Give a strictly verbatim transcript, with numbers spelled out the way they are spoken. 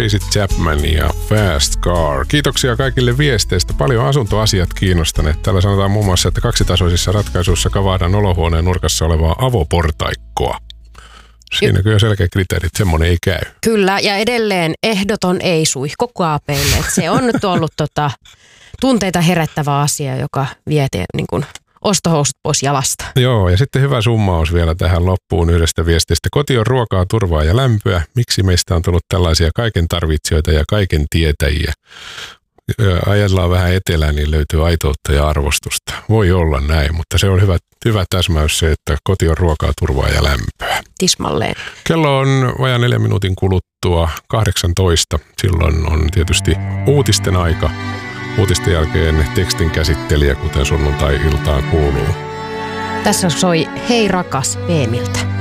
Tracy Chapman ja Fast Car. Kiitoksia kaikille viesteistä. Paljon asuntoasiat kiinnostaneet. Täällä sanotaan muun muassa, että kaksitasoisissa ratkaisuissa kavahdaan olohuoneen nurkassa olevaa avoportaikkoa. Siinä kyllä selkeä kriteeri, että semmoinen ei käy. Kyllä, ja edelleen ehdoton ei suihku kaapeille. Että se on nyt ollut tota, tunteita herättävä asia, joka vie niin kuin ostohousut pois jalasta. Joo, ja sitten hyvä summaus vielä tähän loppuun yhdestä viestistä. Koti on ruokaa, turvaa ja lämpöä. Miksi meistä on tullut tällaisia kaiken tarvitsijoita ja kaiken tietäjiä? Ajellaan vähän etelään, niin löytyy aitoutta ja arvostusta. Voi olla näin, mutta se on hyvä, hyvä täsmäys se, että koti on ruokaa, turvaa ja lämpöä. Tismalleen. Kello on vajaa neljän minuutin kuluttua kahdeksantoista. Silloin on tietysti uutisten aika. Uutisten jälkeen tekstin käsittelijä, kuten sunnuntai-iltaan kuuluu. Tässä soi Hei rakas Peemiltä.